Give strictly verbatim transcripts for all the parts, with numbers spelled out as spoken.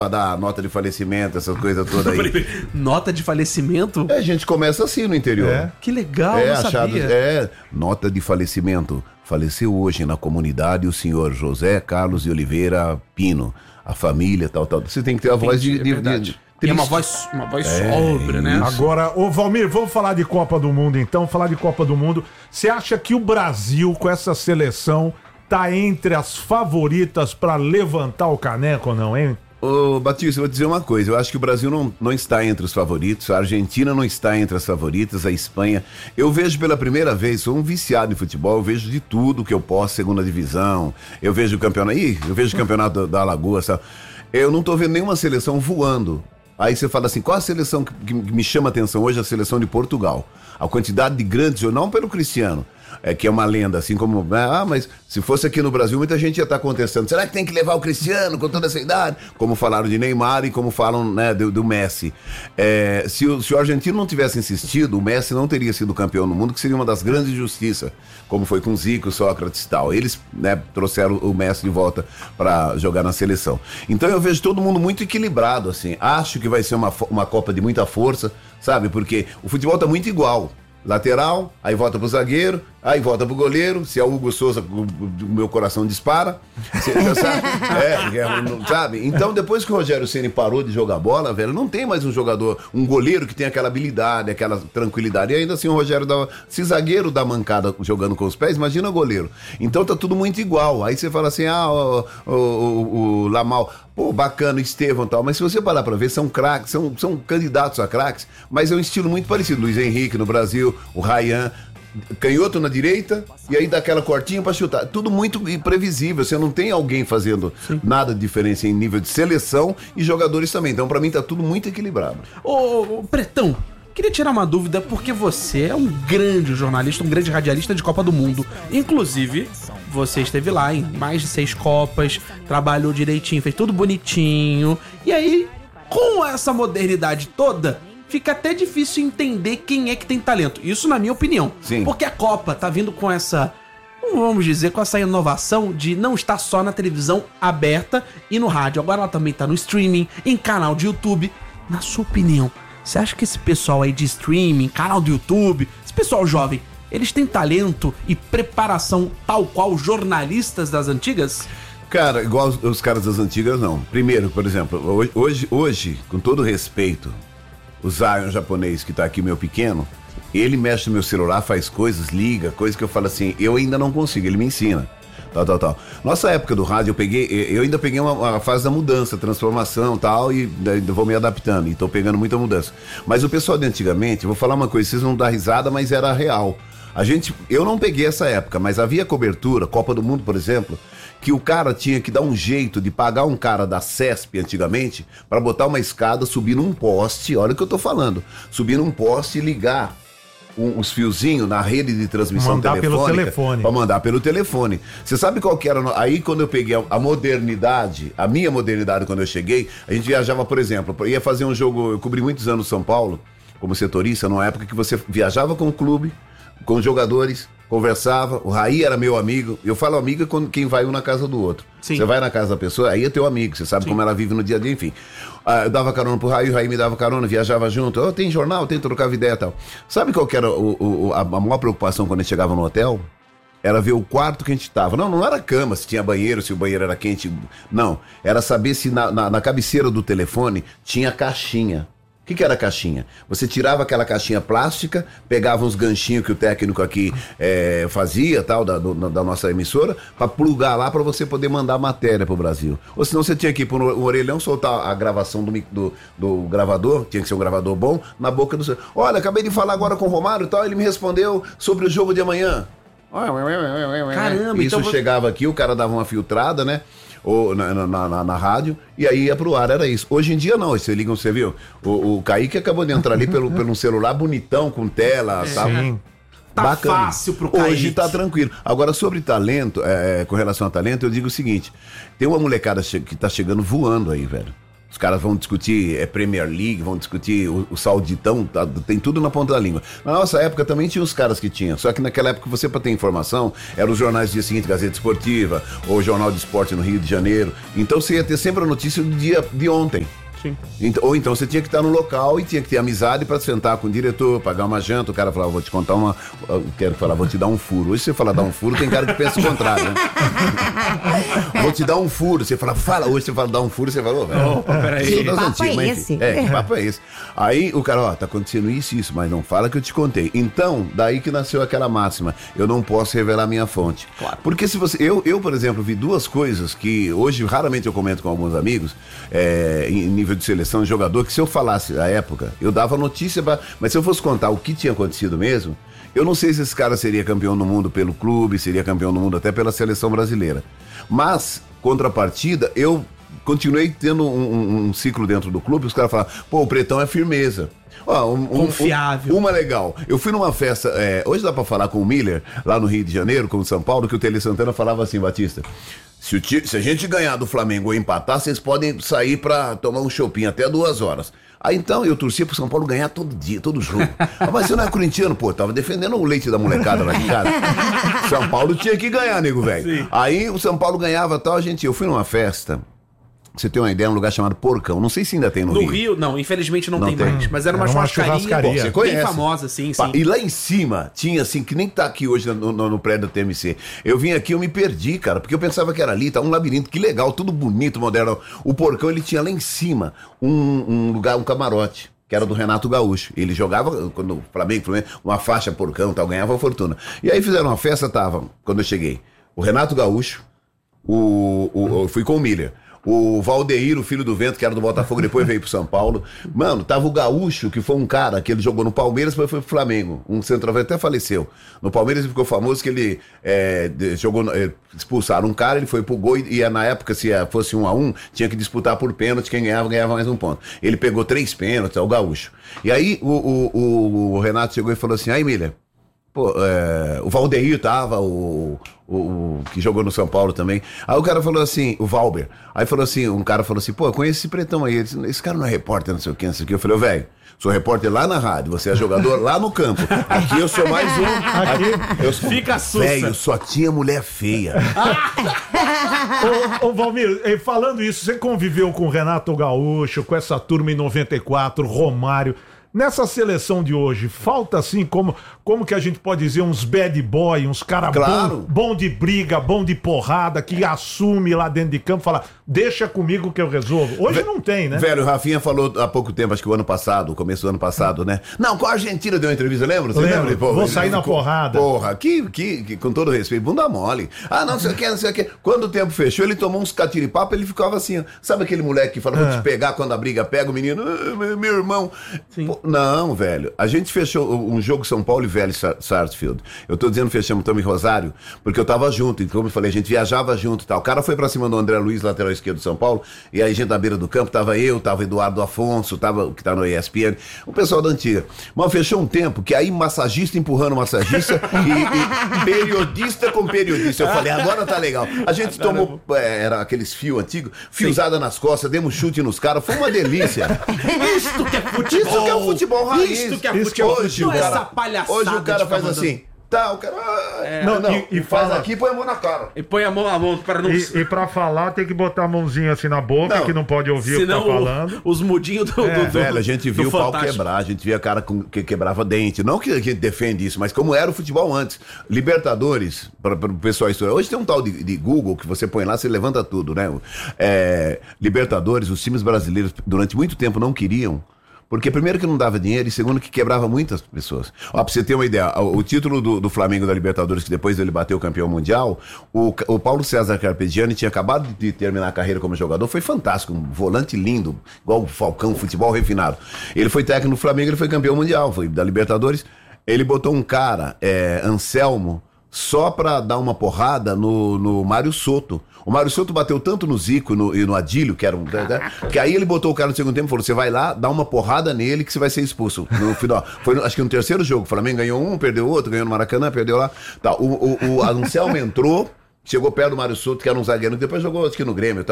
pra dar nota de falecimento, essas coisas todas aí. Nota de falecimento? É, a gente começa assim no interior. É. Que legal, É, não achado, sabia. é, nota de falecimento. Faleceu hoje na comunidade o senhor José Carlos de Oliveira Pino. A família, tal, tal. Você tem que ter a voz de... é de, verdade. de, de E é uma triste. voz, uma voz É, sóbria, né? Agora, ô Valmir, vamos falar de Copa do Mundo então, falar de Copa do Mundo. Você acha que o Brasil, com essa seleção, tá entre as favoritas pra levantar o caneco ou não, hein? Ô, Batista, eu vou dizer uma coisa. Eu acho que o Brasil não, não está entre os favoritos, a Argentina não está entre as favoritas, a Espanha. Eu vejo pela primeira vez, sou um viciado em futebol, eu vejo de tudo que eu posso, segunda divisão, eu vejo o campeonato, ih, eu vejo o campeonato da, da Alagoas, sabe? Eu não tô vendo nenhuma seleção voando. Aí você fala assim, qual a seleção que, que me chama a atenção hoje? A seleção de Portugal. A quantidade de grandes, não pelo Cristiano, é, que é uma lenda, assim como... Ah, mas se fosse aqui no Brasil, muita gente ia estar contestando. Será que tem que levar o Cristiano com toda essa idade? Como falaram de Neymar e como falam, né, do, do Messi. É, se, o, se o argentino não tivesse insistido, o Messi não teria sido campeão no mundo, que seria uma das grandes injustiças, como foi com Zico, Sócrates e tal. Eles, né, trouxeram o Messi de volta para jogar na seleção. Então eu vejo todo mundo muito equilibrado, assim. Acho que vai ser uma, uma Copa de muita força, sabe? Porque o futebol tá muito igual. Lateral, aí volta pro zagueiro, aí volta pro goleiro. Se é o Hugo Souza, o meu coração dispara. Você já sabe? É, é, não, sabe? Então, depois que o Rogério Ceni parou de jogar bola, velho, não tem mais um jogador, um goleiro que tem aquela habilidade, aquela tranquilidade. E ainda assim o Rogério dá. Se zagueiro dá mancada jogando com os pés, imagina o goleiro. Então tá tudo muito igual. Aí você fala assim, ah, o, o, o, o Lamal. Pô, bacana, Estevão e tal, mas se você parar pra ver, são craques, são, são candidatos a craques, mas é um estilo muito parecido. Luiz Henrique no Brasil, o Ryan, canhoto na direita, e aí dá aquela cortinha pra chutar. Tudo muito imprevisível, você não tem alguém fazendo Sim. nada de diferença em nível de seleção e jogadores também. Então, pra mim, tá tudo muito equilibrado. Ô, ô Pretão, queria tirar uma dúvida, porque você é um grande jornalista, um grande radialista de Copa do Mundo. Inclusive, você esteve lá em mais de seis Copas, trabalhou direitinho, fez tudo bonitinho. E aí, com essa modernidade toda, fica até difícil entender quem é que tem talento. Isso na minha opinião. Sim. Porque a Copa tá vindo com essa, vamos dizer, com essa inovação de não estar só na televisão aberta e no rádio. Agora ela também tá no streaming, em canal de YouTube. Na sua opinião, você acha que esse pessoal aí de streaming, canal do YouTube, esse pessoal jovem, eles têm talento e preparação tal qual jornalistas das antigas? Cara, igual os, os caras das antigas, não. Primeiro, por exemplo, hoje, hoje, hoje com todo respeito, o Zion japonês que tá aqui, meu pequeno, ele mexe no meu celular, faz coisas, liga, coisas que eu falo assim, eu ainda não consigo, ele me ensina. Tal, tal, tal. Nossa época do rádio, eu peguei, eu ainda peguei uma, uma fase da mudança, transformação e tal, e daí vou me adaptando, e tô pegando muita mudança. Mas o pessoal de antigamente, vou falar uma coisa, vocês vão dar risada, mas era real. A gente, eu não peguei essa época, mas havia cobertura, Copa do Mundo, por exemplo, que o cara tinha que dar um jeito de pagar um cara da CESP antigamente para botar uma escada, subir num poste, olha o que eu tô falando, subir num poste e ligar um, os fiozinhos na rede de transmissão mandar telefônica pelo telefone. para mandar pelo telefone. Você sabe qual que era? Aí quando eu peguei a, a modernidade, a minha modernidade quando eu cheguei, a gente viajava, por exemplo, ia fazer um jogo, eu cobri muitos anos São Paulo como setorista, numa época que você viajava com o clube, com os jogadores, conversava, o Raí era meu amigo. Eu falo amigo quando quem vai um na casa do outro. Sim. Você vai na casa da pessoa, aí é teu amigo, você sabe Sim. como ela vive no dia a dia, enfim. Ah, eu dava carona pro Raí, o Raí me dava carona, viajava junto. Oh, tem jornal, tem trocava ideia e tal. Sabe qual que era o, o, a, a maior preocupação quando a gente chegava no hotel? Era ver o quarto que a gente tava. Não, não era cama, se tinha banheiro, se o banheiro era quente. Não, era saber se na, na, na cabeceira do telefone tinha caixinha. O que, que era a caixinha? Você tirava aquela caixinha plástica, pegava uns ganchinhos que o técnico aqui é, fazia, tal, da, do, da nossa emissora, para plugar lá para você poder mandar matéria pro Brasil. Ou senão você tinha que ir pro um orelhão, soltar a gravação do, do, do gravador, tinha que ser um gravador bom, na boca do... Olha, acabei de falar agora com o Romário e tal, ele me respondeu sobre o jogo de amanhã. Caramba, Isso então... chegava aqui, o cara dava uma filtrada, né? Ou na, na, na, na rádio, e aí ia pro ar, era isso. Hoje em dia não, você liga, você viu? O, o Kaique acabou de entrar ali pelo, pelo um celular bonitão, com tela, é. tal. Sim. Tá Bacana. fácil pro Kaique. Hoje tá tranquilo. Agora, sobre talento, é, com relação a talento, eu digo o seguinte: tem uma molecada che- que tá chegando voando aí, velho. Os caras vão discutir é, Premier League, vão discutir o, o Sauditão, tá, tem tudo na ponta da língua. Na nossa época também tinha os caras que tinham, só que naquela época você, para ter informação, eram os jornais do dia seguinte, Gazeta Esportiva, ou Jornal de Esporte no Rio de Janeiro. Então você ia ter sempre a notícia do dia de ontem. Sim. Então, ou então você tinha que estar no local e tinha que ter amizade para sentar com o diretor, pagar uma janta. O cara falava, vou te contar uma. Eu quero falar, vou te dar um furo. Hoje você fala dar um furo, tem cara que pensa o contrário, né? Vou te dar um furo. Você fala, fala. Hoje você fala dar um furo, você fala, ô, velho. Opa, peraí. Que papo é esse? É, que papo é esse? Aí o cara, ó, tá acontecendo isso e isso, mas não fala que eu te contei. Então, daí que nasceu aquela máxima. Eu não posso revelar minha fonte. Claro. Porque se você. Eu, eu, por exemplo, vi duas coisas que hoje raramente eu comento com alguns amigos, é, em nível de seleção de jogador, que se eu falasse a época, eu dava notícia, pra, mas se eu fosse contar o que tinha acontecido mesmo, eu não sei se esse cara seria campeão do mundo pelo clube, seria campeão do mundo até pela seleção brasileira. Mas, contrapartida, eu continuei tendo um, um, um ciclo dentro do clube, os caras falavam, pô, o Pretão é firmeza. Ó, um, Confiável. Um, uma legal. Eu fui numa festa, é, hoje dá pra falar com o Miller, lá no Rio de Janeiro, com o São Paulo, que o Tele Santana falava assim, Batista, se, o ti, se a gente ganhar do Flamengo ou empatar, vocês podem sair pra tomar um shopping até duas horas. Aí então eu torcia pro São Paulo ganhar todo dia, todo jogo. Ah, mas você não é corintiano? Pô, tava defendendo o leite da molecada lá de casa. São Paulo tinha que ganhar, nego velho. Aí o São Paulo ganhava tal, a gente, eu fui numa festa. Você tem uma ideia, um lugar chamado Porcão. Não sei se ainda tem no, no Rio. No Rio, não, infelizmente não, não tem, tem mais. Mas era uma, era uma churrascaria, churrascaria. Pô, você bem conhece. famosa, sim, sim. E lá em cima tinha assim, que nem tá aqui hoje no, no, no prédio da T M C. Eu vim aqui, eu me perdi, cara, porque eu pensava que era ali, tá um labirinto, que legal, tudo bonito, moderno. O Porcão, ele tinha lá em cima um, um lugar, um camarote, que era do Renato Gaúcho. Ele jogava, quando o Flamengo, Flamengo uma faixa Porcão e tal, ganhava uma fortuna. E aí fizeram uma festa, tava, quando eu cheguei, o Renato Gaúcho, o, o, eu fui com o Miller, o Valdeir, o filho do Vento, que era do Botafogo, depois veio pro São Paulo. Mano, tava o Gaúcho, que foi um cara que ele jogou no Palmeiras, depois foi pro Flamengo. Um centroavante até faleceu. No Palmeiras ele ficou famoso que ele é, jogou, é, expulsaram um cara, ele foi pro gol e, e na época, se fosse um a um, tinha que disputar por pênalti, quem ganhava, ganhava mais um ponto. Ele pegou três pênaltis, é o Gaúcho. E aí o, o, o, o Renato chegou e falou assim, aí, Milha, pô, é, o Valdeir tava, o, o, o que jogou no São Paulo também. Aí o cara falou assim, o Valber, aí falou assim, um cara falou assim, pô, eu conheço esse Pretão aí, esse, esse cara não é repórter, não sei o que, não sei o que. Eu falei, velho, sou repórter lá na rádio, você é jogador lá no campo. Aqui eu sou mais um. Aqui eu sou... Fica sussa. Velho, só tinha mulher feia. ô, ô Valmir, falando isso, você conviveu com o Renato Gaúcho, com essa turma em noventa e quatro, Romário. Nessa seleção de hoje, falta assim, como, como que a gente pode dizer, uns bad boy, uns caras claro. bom, bom de briga, bom de porrada, que assume lá dentro de campo, fala, deixa comigo que eu resolvo. Hoje Ve não tem, né? Velho, o Rafinha falou há pouco tempo, acho que o ano passado, começo do ano passado, né? Não, com a Argentina deu uma entrevista, lembra? Você Lembro, lembra? Pô, vou sair ele, na porrada. Porra, que, que, que, com todo respeito, bunda mole. Ah, não sei o que, não sei o que. Quando o tempo fechou, ele tomou uns catiripapos, ele ficava assim, sabe aquele moleque que fala, vou te pegar quando a briga pega, o menino, ah, meu, meu irmão. Pô, não, velho. A gente fechou um jogo São Paulo e Vélez Sarsfield. Eu tô dizendo fechamos Tami Rosário, porque eu tava junto, e como eu falei, a gente viajava junto e tal. O cara foi pra cima do André Luiz, lateral esquerdo de São Paulo, e aí a gente na beira do campo, tava eu, tava Eduardo Afonso, tava, que tá no E S P N, o pessoal da antiga. Mas fechou um tempo que aí massagista empurrando massagista e, e periodista com periodista. Eu falei, agora tá legal. A gente tomou, é, era aqueles fios antigos, fiozada nas costas, demos chute nos caras, foi uma delícia. Isto que é futebol. Isso que é o futebol raiz. Isto que é Isso futebol. Que hoje, não o cara, essa palhaçada hoje o cara faz mandando... assim, tá, o cara... É, não, não, e, e, e faz fala... aqui e põe a mão na cara. E põe a mão na mão para não... E, e pra falar tem que botar a mãozinha assim na boca, não, que não pode ouvir senão o que tá falando. O, os mudinhos do, É, do, do Velho, a gente viu o pau Fantástico. quebrar, a gente via cara com, que quebrava dente. Não que a gente defende isso, mas como era o futebol antes. Libertadores, para o pessoal estudar. Hoje tem um tal de, de Google que você põe lá, você levanta tudo, né? É, Libertadores, os times brasileiros durante muito tempo não queriam. Porque primeiro que não dava dinheiro e segundo que quebrava muitas pessoas. Ó, pra você ter uma ideia, o título do, do Flamengo da Libertadores, que depois ele bateu o campeão mundial, o, o Paulo César Carpegiani tinha acabado de terminar a carreira como jogador, foi fantástico, um volante lindo, igual o Falcão, futebol refinado. Ele foi técnico no Flamengo, ele foi campeão mundial, foi da Libertadores. Ele botou um cara, é, Anselmo, só pra dar uma porrada no, no Mário Soto. O Mário Soto bateu tanto no Zico e no, e no Adílio, que era um... que aí ele botou o cara no segundo tempo e falou, você vai lá, dá uma porrada nele que você vai ser expulso. No final. Foi, acho que no terceiro jogo, o Flamengo ganhou um, perdeu outro, ganhou no Maracanã, perdeu lá. Tá, o, o, o Anselmo entrou, chegou perto do Mário Soto, que era um zagueiro, que depois jogou acho que no Grêmio e tal.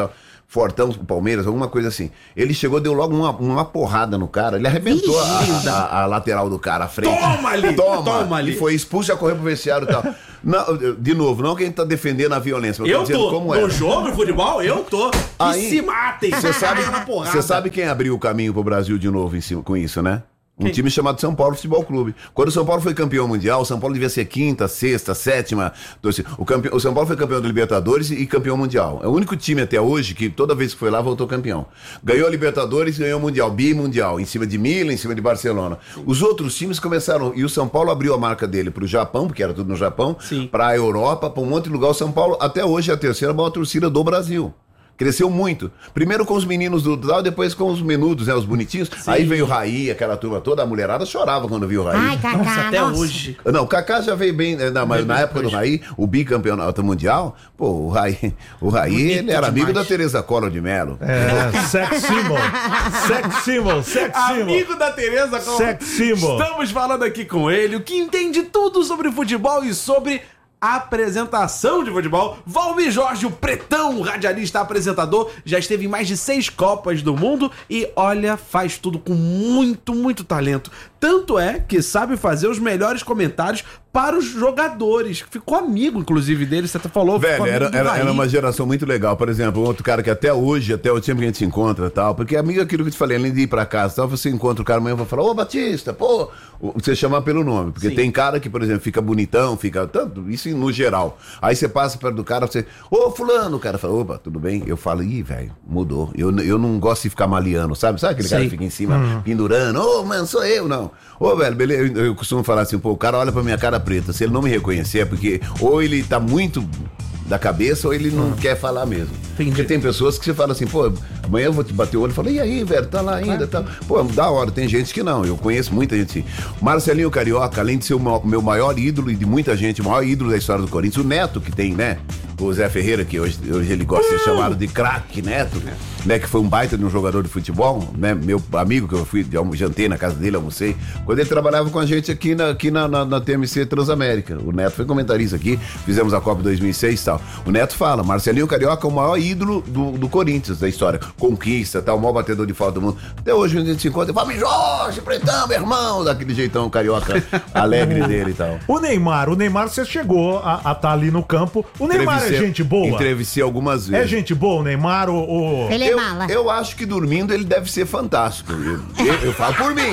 Fortão, o Palmeiras, alguma coisa assim. Ele chegou, deu logo uma, uma porrada no cara, ele arrebentou a, a, a lateral do cara, a frente. Toma ali! Toma, Toma ali! E foi expulso, já correu pro vestiário e tal. Não, de novo, não que a gente tá defendendo a violência, mas eu tô dizendo tô. como é. No jogo de futebol, eu tô. Aí, e se matem! Você sabe, na porrada. você sabe quem abriu o caminho pro Brasil de novo em cima, com isso, né? Um Quem? time chamado São Paulo Futebol Clube. Quando o São Paulo foi campeão mundial, o São Paulo devia ser quinta, sexta, sétima. O, campe... o São Paulo foi campeão da Libertadores e campeão mundial. É o único time até hoje que toda vez que foi lá voltou campeão. Ganhou a Libertadores e ganhou o Mundial, bimundial, em cima de Milan, em cima de Barcelona. Os outros times começaram, e o São Paulo abriu a marca dele pro Japão, porque era tudo no Japão, pra Europa, pra um monte de lugar. O São Paulo até hoje é a terceira maior torcida do Brasil. Cresceu muito. Primeiro com os meninos do tal, depois com os menudos, né? Os bonitinhos. Sim. Aí veio o Raí, aquela turma toda, a mulherada chorava quando viu o Raí. Ai, Kaká, nossa, até nossa. hoje. Não, o Kaká já veio bem, na, na, na época do Raí, o bicampeonato mundial, pô, o Raí, o Raí Bonito ele era demais. amigo da Teresa Collor de Mello. É, sex symbol. Sex symbol, sex symbol. Amigo da Tereza Collor. Sex symbol. Estamos falando aqui com ele, o que entende tudo sobre futebol e sobre apresentação de futebol. Valmir Jorge, o pretão, radialista, apresentador, já esteve em mais de seis Copas do Mundo e, olha, faz tudo com muito, muito talento. Tanto é que sabe fazer os melhores comentários para os jogadores. Ficou amigo, inclusive, dele. Você até falou. Velho, era, era, era uma geração muito legal. Por exemplo, um outro cara que até hoje, até o tempo que a gente se encontra e tal, porque amigo é aquilo que eu te falei, além de ir pra casa tal, você encontra o cara amanhã e vai falar, ô Batista, pô, você chama pelo nome. Porque Sim. tem cara que, por exemplo, fica bonitão, fica tanto, isso no geral. Aí você passa perto do cara, você, ô fulano, o cara fala, opa, tudo bem? Eu falo, ih, velho, mudou. Eu, eu não gosto de ficar maliano, sabe? Sabe aquele Sim. cara que fica em cima, hum. pendurando, ô, mano, sou eu, não. Ô, velho, beleza, eu, eu costumo falar assim, pô, o cara olha pra minha cara preta, se ele não me reconhecer, é porque ou ele tá muito da cabeça ou ele não hum. quer falar mesmo. Entendi. Porque tem pessoas que você fala assim, pô, amanhã eu vou te bater o olho e falo, e aí, velho, tá lá ainda, tá. Pô, da hora, tem gente que não, eu conheço muita gente assim. Marcelinho Carioca, além de ser o meu maior ídolo e de muita gente, o maior ídolo da história do Corinthians, o Neto que tem, né? O Zé Ferreira, que hoje, hoje ele gosta de ser chamado de craque Neto, né? Que foi um baita de um jogador de futebol, né? Meu amigo que eu fui, jantei na casa dele, almocei. Quando ele trabalhava com a gente aqui na, aqui na, na, na T M C Transamérica. O Neto foi comentarista aqui, fizemos a Copa dois mil e seis e tal. O Neto fala, Marcelinho Carioca é o maior ídolo do, do Corinthians, da história. Conquista, tal, o maior batedor de falta do mundo. Até hoje a gente se encontra e fala, Jorge, pretão, meu irmão, daquele jeitão carioca alegre dele e tal. O Neymar, o Neymar, você chegou a estar tá ali no campo. O Neymar Entrevistei- é gente boa? Entrevistei algumas vezes. É gente boa o Neymar? O, o... Ele é Eu, mala. eu acho que dormindo ele deve ser fantástico. Eu, eu, eu falo por mim.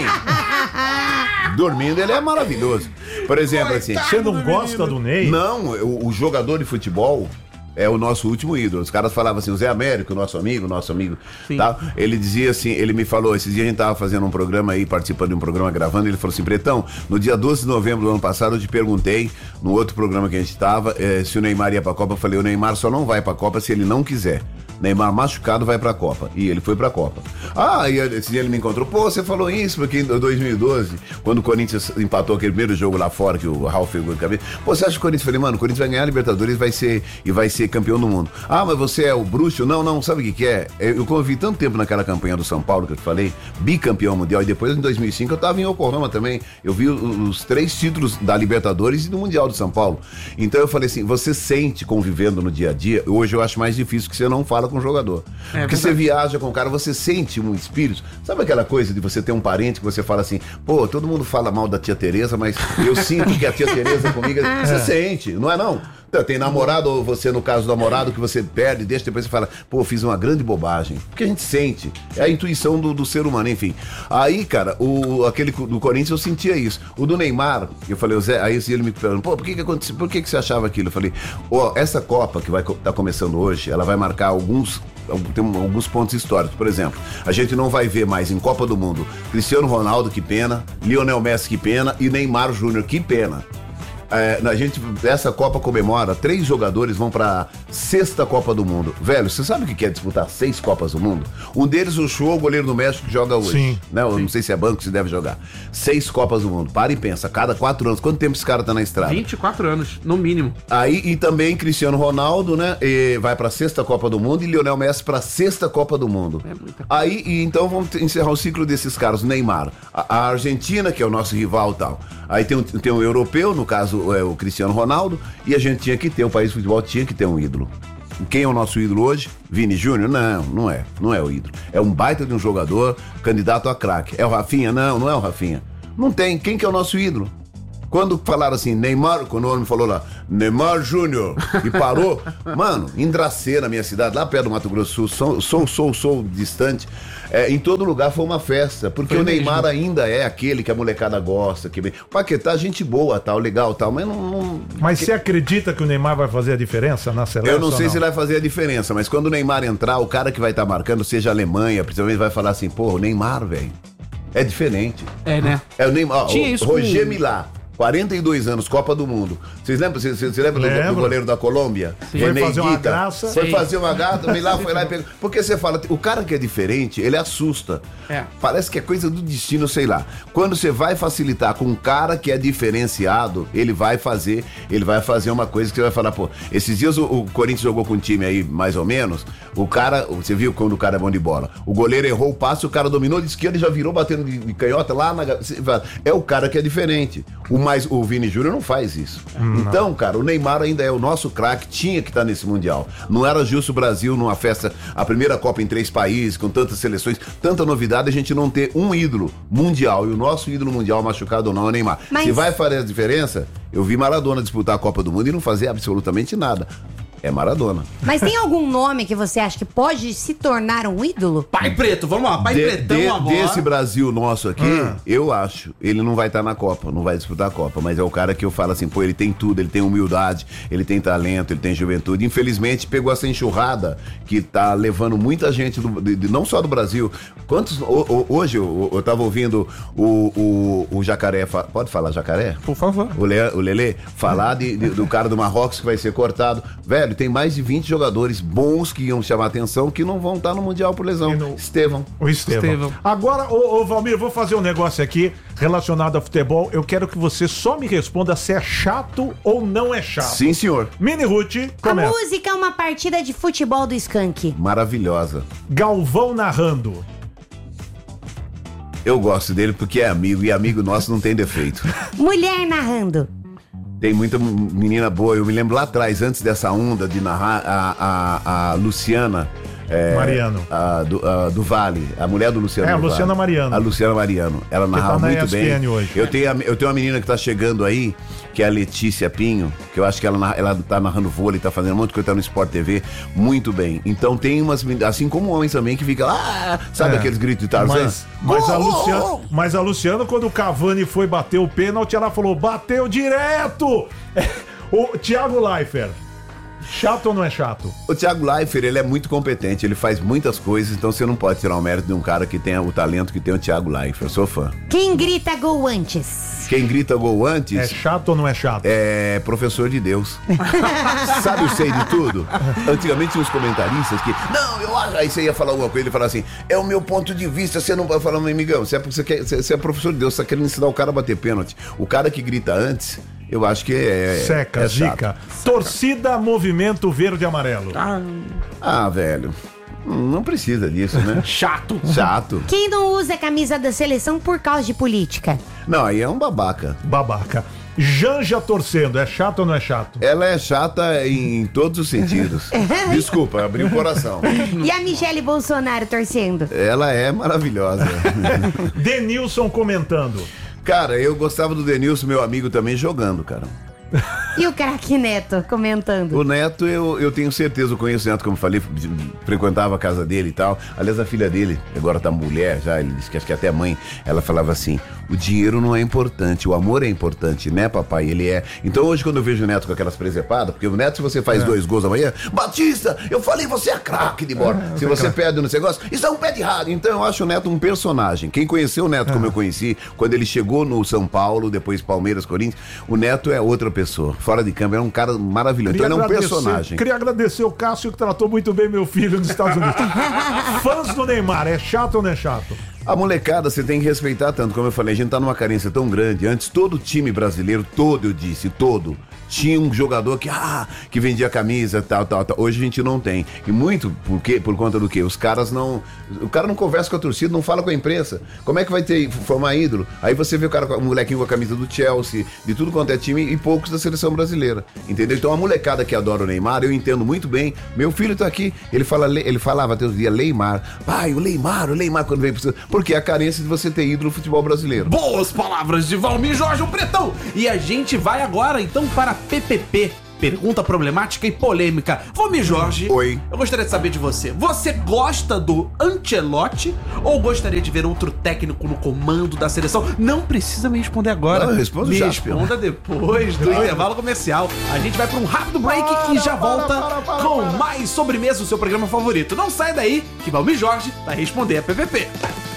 Dormindo ele é maravilhoso. Por exemplo, assim. Você não gosta do Ney? Não, o, o jogador de futebol é o nosso último ídolo. Os caras falavam assim, o Zé Américo, nosso amigo, nosso amigo, tá? Ele dizia assim, ele me falou, esses dias a gente tava fazendo um programa aí, participando de um programa, gravando, ele falou assim, Pretão, no dia doze de novembro do ano passado, eu te perguntei, no outro programa que a gente tava, eh, se o Neymar ia pra Copa, eu falei, o Neymar só não vai pra Copa se ele não quiser. Neymar machucado vai pra Copa. E ele foi pra Copa. Ah, e esse dia ele me encontrou. Pô, você falou isso porque em dois mil e doze, quando o Corinthians empatou aquele primeiro jogo lá fora, que o Ralf pegou de cabeça. Pô, você acha que o Corinthians? Eu falei, mano, o Corinthians vai ganhar a Libertadores vai ser, e vai ser campeão do mundo. Ah, mas você é o bruxo? Não, não, sabe o que que é? Eu convivi tanto tempo naquela campanha do São Paulo que eu te falei, bicampeão mundial, e depois em dois mil e cinco eu tava em Yokohama também. Eu vi os, os três títulos da Libertadores e do Mundial de São Paulo. Então eu falei assim, você sente convivendo no dia a dia, hoje eu acho mais difícil que você não fala com o jogador. É, porque você viaja com o cara, você sente um espírito. Sabe aquela coisa de você ter um parente que você fala assim, pô, todo mundo fala mal da tia Tereza, mas eu sinto que a tia Tereza comigo, você sente, não é não? Tem namorado, ou você, no caso do namorado, que você perde, deixa, depois você fala, pô, fiz uma grande bobagem. Porque a gente sente. É a intuição do, do ser humano, enfim. Aí, cara, o, aquele do Corinthians eu sentia isso. O do Neymar, eu falei, o Zé, aí ele me perguntou, pô, por que que aconteceu? Por que que você achava aquilo? Eu falei, ó, essa Copa que vai tá começando hoje, ela vai marcar alguns, tem alguns pontos históricos. Por exemplo, a gente não vai ver mais em Copa do Mundo Cristiano Ronaldo, que pena, Lionel Messi, que pena, e Neymar Júnior, que pena. É, a gente, essa Copa comemora, três jogadores vão pra sexta Copa do Mundo. Velho, você sabe o que é disputar seis Copas do Mundo? Um deles, o Show, o goleiro do México, que joga hoje. Sim, né? Eu sim. não sei se é banco, se deve jogar. Seis Copas do Mundo. Para e pensa, cada quatro anos. Quanto tempo esse cara tá na estrada? vinte e quatro anos, no mínimo. Aí, e também Cristiano Ronaldo, né? E vai pra sexta Copa do Mundo e Lionel Messi pra sexta Copa do Mundo. É muita coisa. Aí, e então vamos encerrar o ciclo desses caras. O Neymar, a, a Argentina, que é o nosso rival e tal. Aí tem um, tem um europeu, no caso é o Cristiano Ronaldo, e a gente tinha que ter, o país de futebol tinha que ter um ídolo. Quem é o nosso ídolo hoje? Vini Júnior? Não, não é. Não é o ídolo. É um baita de um jogador, candidato a craque. É o Rafinha? Não, não é o Rafinha. Não tem. Quem que é o nosso ídolo? Quando falaram assim, Neymar, quando o homem falou lá, Neymar Júnior, e parou, mano, em Dracena, minha cidade, lá perto do Mato Grosso do Sul, sou, sou, sou, sou distante, é, em todo lugar foi uma festa, porque foi o Neymar mesmo. Ainda é aquele que a molecada gosta, que vem. Paquetá, gente boa, tal, legal, tal, mas não... não mas que... você acredita que o Neymar vai fazer a diferença na seleção? Eu não sei não? se ele vai fazer a diferença, mas quando o Neymar entrar, o cara que vai estar tá marcando, seja a Alemanha, principalmente vai falar assim, pô, o Neymar, velho, é diferente. É, né? É o Neymar, ó, Tinha isso Roger com... Milá. quarenta e dois anos, Copa do Mundo. Vocês lembram, vocês, vocês lembram do, do goleiro da Colômbia? Sim. Foi fazer uma graça. Foi fazer uma graça, o lá foi lá e pegou. Porque você fala, o cara que é diferente, ele assusta. É. Parece que é coisa do destino, sei lá. Quando você vai facilitar com um cara que é diferenciado, ele vai fazer, ele vai fazer uma coisa que você vai falar, pô, esses dias o, o Corinthians jogou com um time aí, mais ou menos, o cara, você viu quando o cara é bom de bola, o goleiro errou o passe, o cara dominou de esquerda e já virou batendo de, de canhota lá na... É o cara que é diferente. O mais, o Vini Júnior não faz isso. Hum, então, cara, o Neymar ainda é o nosso craque, tinha que estar nesse Mundial. Não era justo o Brasil, numa festa, a primeira Copa em três países, com tantas seleções, tanta novidade, a gente não ter um ídolo mundial. E o nosso ídolo mundial, machucado ou não, é o Neymar. Mas... Se vai fazer a diferença, eu vi Maradona disputar a Copa do Mundo e não fazer absolutamente nada. É Maradona. Mas tem algum nome que você acha que pode se tornar um ídolo? Pai Preto, vamos lá, Pai de, Pretão de, agora. Desse Brasil nosso aqui, hum. eu acho, ele não vai estar na Copa, não vai disputar a Copa, mas é o cara que eu falo assim, pô, ele tem tudo, ele tem humildade, ele tem talento, ele tem juventude. Infelizmente, pegou essa enxurrada que tá levando muita gente, do, de, de, não só do Brasil. Quantos, o, o, hoje eu, eu tava ouvindo o, o, o Jacaré, fa, pode falar Jacaré? Por favor. O, Le, o Lelê, falar de, de, do cara do Marrocos que vai ser cortado. Velho, tem mais de vinte jogadores bons que iam chamar atenção que não vão estar no Mundial por lesão. No... Estevão. O Estevão. Estevão. Agora, ô, ô Valmir, eu vou fazer um negócio aqui relacionado a futebol. Eu quero que você só me responda se é chato ou não é chato. Sim, senhor. Mini Ruth, começa. A música é uma partida de futebol do Skank. Maravilhosa. Galvão narrando. Eu gosto dele porque é amigo e amigo nosso não tem defeito. Mulher narrando. Tem muita menina boa. Eu me lembro lá atrás, antes dessa onda de narrar, a, a, a Luciana. É, Mariano. A, do, a, do Vale, a mulher do Luciano. É, a Luciana vale. Mariano. A Luciana Mariano. Ela narrava tá muito bem. Hoje. Eu tenho, a, eu tenho uma menina que tá chegando aí, que é a Letícia Pinho, que eu acho que ela, ela tá narrando vôlei, tá fazendo muito coisa, tá no Sport T V, muito bem. Então tem umas, assim como homens também, que fica lá, sabe é, aqueles gritos de Tarzan? Mas, mas, oh, a Luciana, oh, oh. mas a Luciana, quando o Cavani foi bater o pênalti, ela falou, bateu direto! O Thiago Leifert. Chato ou não é chato? O Thiago Leifert, ele é muito competente, ele faz muitas coisas, então você não pode tirar o mérito de um cara que tem o talento que tem o Thiago Leifert. Eu sou fã. Quem grita gol antes? Quem grita gol antes... É chato ou não é chato? É professor de Deus. Sabe o sei de tudo? Antigamente tinha uns comentaristas que... Não, eu acho... Aí você ia falar alguma coisa, ele falava assim, é o meu ponto de vista, você não vai falar, meu amigão, você é, você, quer, você é professor de Deus, você tá querendo ensinar o cara a bater pênalti. O cara que grita antes... Eu acho que é... Seca, é zica. Torcida Movimento Verde e Amarelo. Ah, ah, velho. Não precisa disso, né? Chato. Chato. Quem não usa a camisa da seleção por causa de política? Não, aí é um babaca. Babaca. Janja torcendo, é chato ou não é chato? Ela é chata em, em todos os sentidos. Desculpa, abri o coração. E a Michele Bolsonaro torcendo? Ela é maravilhosa. Denilson comentando. Cara, eu gostava do Denilson, meu amigo, também jogando, cara. E o craque Neto comentando? O Neto, eu, eu tenho certeza, eu conheço o Neto, como eu falei, frequentava a casa dele e tal. Aliás, a filha dele, agora tá mulher já, ele disse que acho que até a mãe, ela falava assim, o dinheiro não é importante, o amor é importante, né, papai? Ele é. Então hoje, quando eu vejo o Neto com aquelas presepadas, porque o Neto, se você faz é. dois gols amanhã, Batista, eu falei, você é craque de bola. É, se você craque. perde no negócio, isso é um pé de rádio. Então eu acho o Neto um personagem. Quem conheceu o Neto é. como eu conheci, quando ele chegou no São Paulo, depois Palmeiras, Corinthians, o Neto é outra pessoa. Fora de câmera, é um cara maravilhoso. Queria então ele é um personagem. Queria agradecer o Cássio que tratou muito bem meu filho nos Estados Unidos. Fãs do Neymar, é chato ou não é chato? A molecada, você tem que respeitar tanto, como eu falei, a gente tá numa carência tão grande. Antes, todo time brasileiro, todo, eu disse, todo, tinha um jogador que, ah, que vendia camisa, tal, tal, tal. Hoje a gente não tem. E muito por, quê? Por conta do quê? Os caras não... O cara não conversa com a torcida, não fala com a imprensa. Como é que vai ter, formar ídolo? Aí você vê o cara, o molequinho com a camisa do Chelsea, de tudo quanto é time, e poucos da seleção brasileira. Entendeu? Então a molecada que adora o Neymar, eu entendo muito bem. Meu filho tá aqui, ele, fala, ele falava até os dias, Neymar. Pai, o Neymar, o Neymar quando veio pro... Porque é a carência de você ter ídolo no futebol brasileiro. Boas palavras de Valmir Jorge, o Pretão. E a gente vai agora, então, para P P P. Pergunta problemática e polêmica. Valmir Jorge, Oi. Eu gostaria de saber de você. Você gosta do Ancelotti ou gostaria de ver outro técnico no comando da seleção? Não precisa me responder agora. Não, eu respondo me já, responda depois do intervalo comercial. A gente vai para um rápido break Para, e já para, volta para, para, com para. mais sobremesa, o seu programa favorito. Não sai daí que Valmir Jorge vai responder a P P P.